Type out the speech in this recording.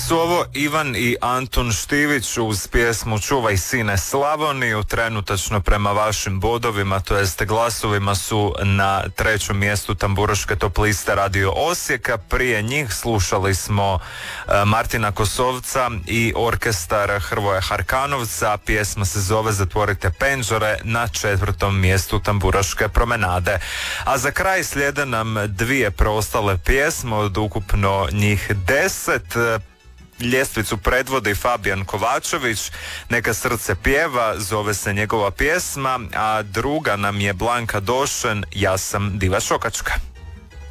su ovo Ivan i Antun Štivić uz pjesmu Čuvaj sine Slavoniju. Trenutačno prema vašim bodovima, to jest glasovima, su na 3. mjestu Tamburaške top liste Radio Osijeka. Prije njih slušali smo Martina Kosovca i orkestar Hrvoja Harkanovca. Pjesma se zove Zatvorite penđore, na 4. mjestu Tamburaške promenade. A za kraj slijede nam 2 preostale pjesme od ukupno njih 10. Ljestvicu predvodi Fabijan Kovačević, Neka srce pjeva, zove se njegova pjesma, a druga nam je Blanka Došen, Ja sam diva šokačka.